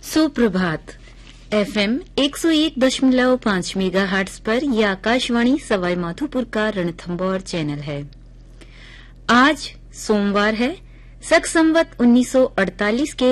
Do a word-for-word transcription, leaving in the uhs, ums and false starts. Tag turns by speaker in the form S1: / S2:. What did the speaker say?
S1: सुप्रभात। एफएम एक सौ एक दशमलव पांच मेगाहर्ट्ज पर यह आकाशवाणी सवाई माधोपुर का रणथंभौर चैनल है। आज सोमवार है, सक संवत उन्नीस सौ अड़तालीस के